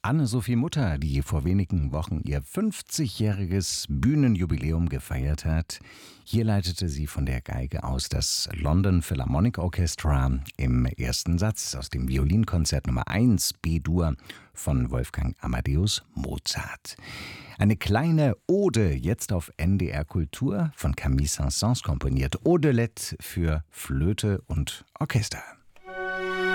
Anne-Sophie Mutter, die vor wenigen Wochen ihr 50-jähriges Bühnenjubiläum gefeiert hat. Hier leitete sie von der Geige aus das London Philharmonic Orchestra im ersten Satz aus dem Violinkonzert Nummer 1 B-Dur von Wolfgang Amadeus Mozart. Eine kleine Ode jetzt auf NDR Kultur von Camille Saint-Saëns komponiert. Odelette für Flöte und Orchester.